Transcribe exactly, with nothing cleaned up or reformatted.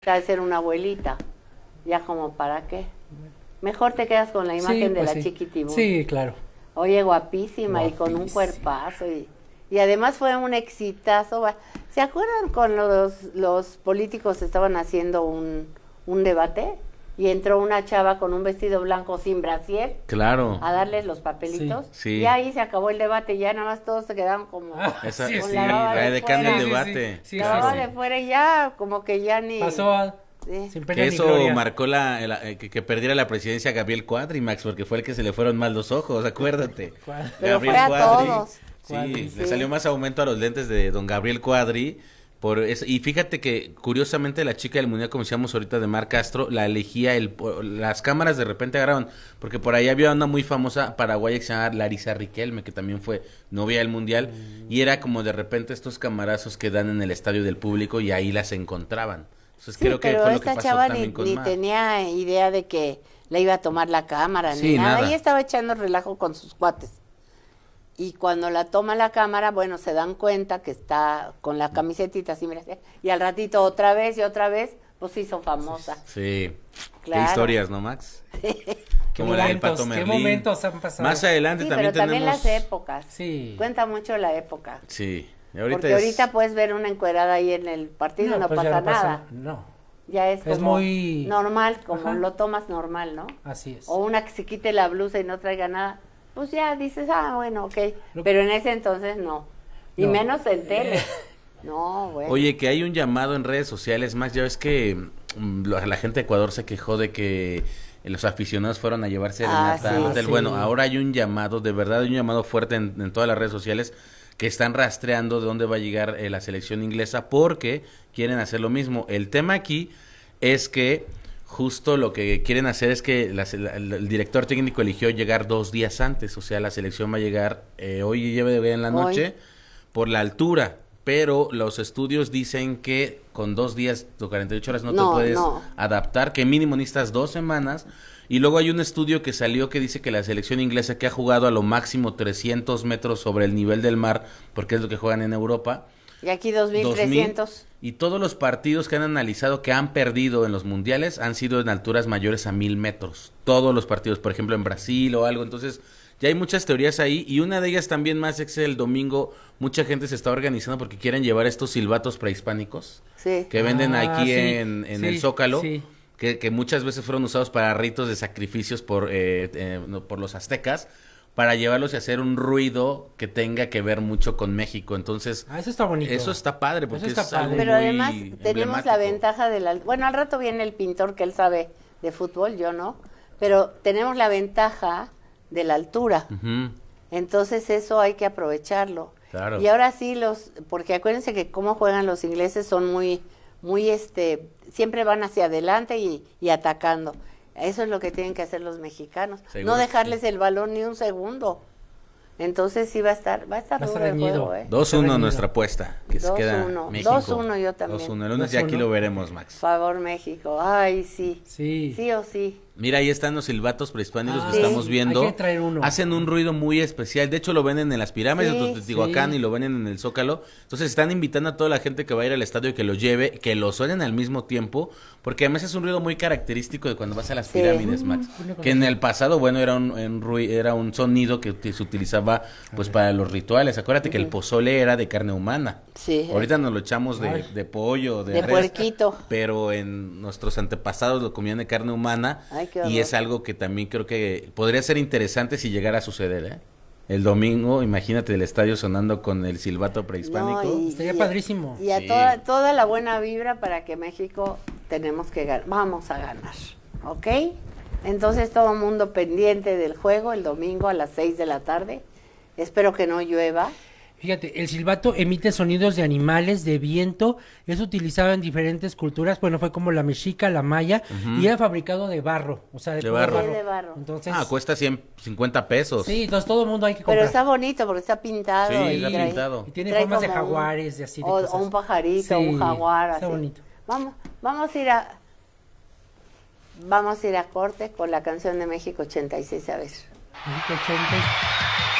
de ser una abuelita, ya como para qué. Mejor te quedas con la imagen sí, pues de la sí. Chiquitibú. Sí, claro. Oye, guapísima, guapísima. Y con un cuerpazo y, y además fue un exitazo. ¿Se acuerdan cuando los, los políticos estaban haciendo un, un debate? Y entró una chava con un vestido blanco sin brasier. Claro. A darles los papelitos. Sí, sí. Y ahí se acabó el debate. Ya nada más todos se quedaron como... Ah, esa, con sí, la baba la de de cambio fuera. el debate. Sí, sí, sí, la baba sí, sí. de fuera y ya como que ya ni... Pasó a... Sí. Sin pena que ni eso gloria. marcó la, la eh, que, que perdiera la presidencia a Gabriel Cuadri, Max, porque fue el que se le fueron mal los ojos, acuérdate. Pero Gabriel fue a Cuadri. todos. Sí, Cuadri, le sí. salió más aumento a los lentes de don Gabriel Cuadri. Por eso, y fíjate que curiosamente la chica del mundial, como decíamos ahorita de Mar Castro, la elegía el, las cámaras de repente agarraban, porque por ahí había una muy famosa paraguaya que se llamaba Larisa Riquelme, que también fue novia del mundial, mm. y era como de repente estos camarazos que dan en el estadio del público y ahí las encontraban. Entonces sí, creo que pero fue lo esta que pasó chava también ni, con ni Mar. tenía idea de que le iba a tomar la cámara, sí, ni nada. nada. Ella estaba echando relajo con sus cuates. Y cuando la toma la cámara, bueno, se dan cuenta que está con la camisetita así, mira, y al ratito otra vez y otra vez, pues se hizo famosa. Sí, claro. Qué historias, ¿no, Max? Como la del Pato Merlín. ¿Qué momentos han pasado? Más adelante sí, también pero también tenemos... las épocas. Sí. Cuenta mucho la época. Sí. Ahorita Porque es... ahorita puedes ver una encuerada ahí en el partido, no, no, pues pasa, no pasa nada. No. Ya es, es como muy... normal, como Ajá. lo tomas normal, ¿no? Así es. O una que se quite la blusa y no traiga nada, pues ya dices, ah, bueno, ok. No. Pero en ese entonces no. Y no. menos en tele. No, bueno. Oye, que hay un llamado en redes sociales, Max, ya ves que um, la gente de Ecuador se quejó de que los aficionados fueron a llevarse ah, serenata sí, hotel. sí. Bueno, ahora hay un llamado, de verdad hay un llamado fuerte en, en todas las redes sociales que están rastreando de dónde va a llegar eh, la selección inglesa porque quieren hacer lo mismo. El tema aquí es que justo lo que quieren hacer es que la, la, el director técnico eligió llegar dos días antes, o sea, la selección va a llegar eh, hoy y lleve en la noche hoy. Por la altura, pero los estudios dicen que con dos días o cuarenta y ocho horas no, no te puedes no. adaptar, que mínimo necesitas dos semanas. Y luego hay un estudio que salió que dice que la selección inglesa, que ha jugado a lo máximo trescientos metros sobre el nivel del mar, porque es lo que juegan en Europa. Y aquí dos mil trescientos. Y todos los partidos que han analizado que han perdido en los mundiales han sido en alturas mayores a mil metros. Todos los partidos, por ejemplo en Brasil o algo. Entonces ya hay muchas teorías ahí. Y una de ellas también más es que el domingo mucha gente se está organizando porque quieren llevar estos silbatos prehispánicos. Sí. Que venden ah, aquí sí, en, en sí, el Zócalo. Sí. Que, que muchas veces fueron usados para ritos de sacrificios por, eh, eh, no, por los aztecas, para llevarlos y hacer un ruido que tenga que ver mucho con México. Entonces, ah, eso está bonito. Eso está padre, porque está es padre. algo Pero muy además tenemos la ventaja de la... Bueno, al rato viene el pintor que él sabe de fútbol, yo no, pero tenemos la ventaja de la altura. Uh-huh. Entonces eso hay que aprovecharlo. Claro. Y ahora sí los... Porque acuérdense que cómo juegan los ingleses son muy... muy este siempre van hacia adelante y, y atacando. Eso es lo que tienen que hacer los mexicanos. Seguro no dejarles sí. el balón ni un segundo. Entonces sí va a estar va a estar va duro a el juego, ¿eh? dos uno nuestra apuesta, que se queda México. dos uno yo también. dos uno, el lunes ya aquí lo veremos, Max. Por favor, México. Ay, sí. Sí. Sí o sí. Mira, ahí están los silbatos prehispánicos ah, que sí. estamos viendo. Hay que traer uno. Hacen un ruido muy especial. De hecho, lo venden en las pirámides sí, de Teotihuacán sí. y lo venden en el Zócalo. Entonces, están invitando a toda la gente que va a ir al estadio que lo lleve, que lo suenen al mismo tiempo, porque además es un ruido muy característico de cuando vas a las sí. pirámides, Max. Mm, que en el pasado, bueno, era un, un ruido, era un sonido que se utilizaba pues para los rituales. Acuérdate uh-huh. que el pozole era de carne humana. Sí. Ahorita nos lo echamos de, de pollo, de, de res, puerquito. Pero en nuestros antepasados lo comían de carne humana. Ay, y es algo que también creo que podría ser interesante si llegara a suceder, ¿eh? El domingo, imagínate el estadio sonando con el silbato prehispánico. No, y, Estaría y, padrísimo. Y a sí. toda, toda la buena vibra para que México tenemos que ganar. Vamos a ganar, ¿ok? Entonces todo el mundo pendiente del juego el domingo a las seis de la tarde. Espero que no llueva. Fíjate, el silbato emite sonidos de animales, de viento, es utilizado en diferentes culturas, bueno, fue como la mexica, la maya, uh-huh. y era fabricado de barro, o sea, de, de, barro. barro. de barro. Entonces, ah, cuesta ciento cincuenta pesos. Sí, entonces todo el mundo hay que comprar. Pero está bonito porque está pintado. Sí, y está trae, pintado. Y tiene formas de jaguares, de así de o, cosas. o un pajarito, sí, un jaguar, está así. bonito. Vamos, vamos a ir a... Vamos a ir a corte con la canción de México ochenta y seis, a ver. México ochenta y seis.